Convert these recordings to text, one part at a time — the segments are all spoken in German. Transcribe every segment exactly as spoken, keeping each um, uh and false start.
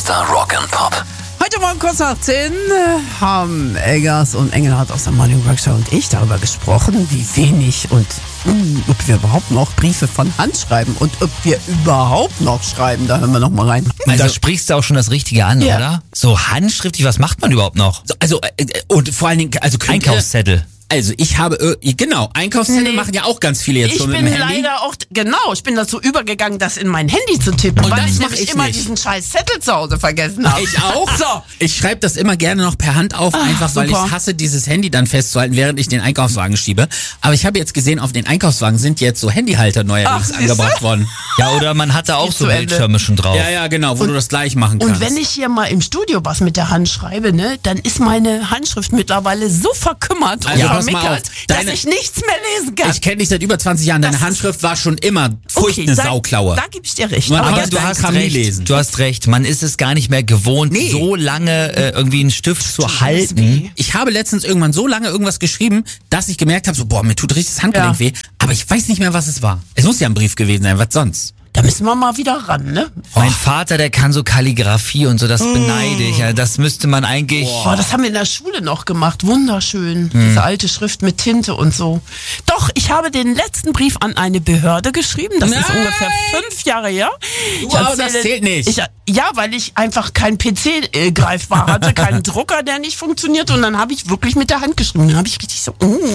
Bester Rock'n'Pop. Heute Morgen kurz nach zehn haben Eggers und Engelhardt aus der Morning Workshop und ich darüber gesprochen, wie wenig und mh, ob wir überhaupt noch Briefe von Hand schreiben und ob wir überhaupt noch schreiben. Da hören wir noch mal rein. Also da sprichst du auch schon das Richtige an, ja. Oder? So handschriftlich, was macht man überhaupt noch? So, also, äh, und vor allen Dingen, also Einkaufszettel. Also ich habe, äh, genau, Einkaufszettel nee. machen ja auch ganz viele jetzt ich schon mit bin dem Handy. leider auch, genau, ich bin dazu übergegangen, das in mein Handy zu tippen, und weil das ich mach nämlich ich immer nicht. diesen scheiß Zettel zu Hause vergessen habe. Ich auch. So. Ich schreibe das immer gerne noch per Hand auf, Ach, einfach weil super. ich hasse, dieses Handy dann festzuhalten, während ich den Einkaufswagen schiebe. Aber ich habe jetzt gesehen, auf den Einkaufswagen sind jetzt so Handyhalter neuerdings Ach, angebracht worden. Ja, oder man hatte auch Geht so zu Ende. Bildschirme schon drauf. Ja, ja, genau, wo Und- du das gleich machen kannst. Und wenn ich hier mal im Studio was mit der Hand schreibe, ne, dann ist meine Handschrift mittlerweile so verkümmert und Also pass mal vermickelt, auf, deine- dass ich nichts mehr lesen kann. Ich kenne dich seit über zwanzig Jahren, deine Das ist- Handschrift war schon immer furcht eine da, Sauklaue. Da gebe ich dir recht. Man Aber kann Aber jetzt, du deinen hast Kram nie recht. lesen. Du hast recht. Man ist es gar nicht mehr gewohnt, Nee. so lange äh, irgendwie einen Stift zu halten. Ich habe letztens irgendwann so lange irgendwas geschrieben, dass ich gemerkt habe, so boah, mir tut richtig das Handgelenk Ja. weh, aber ich weiß nicht mehr, was es war. Es muss ja ein Brief gewesen sein, was sonst? da müssen wir mal wieder ran, ne? Mein Vater, der kann so Kalligrafie und so, das beneide ich. Ja, das müsste man eigentlich... Boah, das haben wir in der Schule noch gemacht. Wunderschön. Hm. Diese alte Schrift mit Tinte und so. Doch, ich habe den letzten Brief an eine Behörde geschrieben. Das ist Nein! ungefähr fünf Jahre her. Ich Wow, das erzähle- zählt nicht. Ich, ja, weil ich einfach keinen P C äh, greifbar hatte, keinen Drucker, der nicht funktioniert. Und dann habe ich wirklich mit der Hand geschrieben. Dann habe ich richtig so...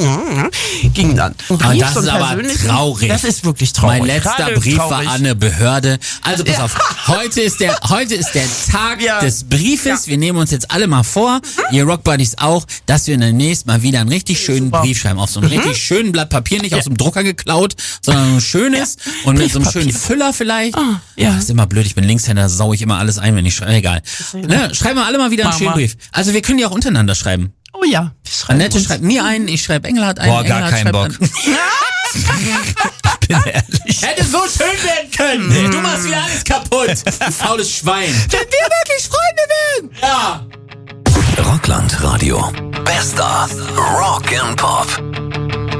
ging dann. Ein Aber Brief, das so ist einen aber persönlichen- traurig. Das ist wirklich traurig. Mein letzter Gerade Brief traurig. war an eine Behörde. Also pass auf, heute ist der, heute ist der Tag Ja. des Briefes. Ja. Wir nehmen uns jetzt alle mal vor, ihr Rock Buddies auch, dass wir demnächst mal wieder einen richtig schönen Super. Brief schreiben. Auf so einem richtig schönen Blatt Papier, nicht aus dem Drucker geklaut, sondern ein schönes und mit so einem schönen Briefpapier. Füller vielleicht. Ah, ja. Das ist immer blöd, ich bin Linkshänder, da sau ich immer alles ein, wenn ich schreibe. Egal. Ne? Schreiben wir alle mal wieder einen Mach schönen mal. Brief. Also wir können ja auch untereinander schreiben. Oh ja. wir schreiben Annette uns. schreibt mir einen, ich schreibe Engelhardt einen. Boah, gar Engelhardt keinen schreibt Bock. einen. bin ehrlich. Hätte so schön werden können. Du machst wieder alles kaputt. Du faules Schwein. Wenn wir wirklich Freunde werden. Ja. Rockland Radio. Bester Rock'n'Pop.